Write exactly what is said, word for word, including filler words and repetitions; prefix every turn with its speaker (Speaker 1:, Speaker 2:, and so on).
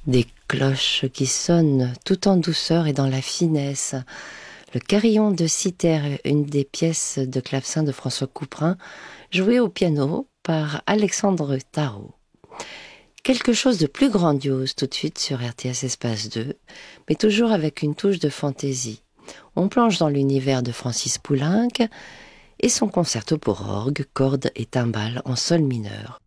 Speaker 1: Des cloches qui sonnent tout en douceur et dans la finesse. Le carillon de Cythère, une des pièces de clavecin de François Couperin, joué au piano par Alexandre Tarot. Quelque chose de plus grandiose tout de suite sur R T S Espace deux, mais toujours avec une touche de fantaisie. On plonge dans l'univers de Francis Poulenc et son concerto pour orgue, cordes et timbales en sol mineur.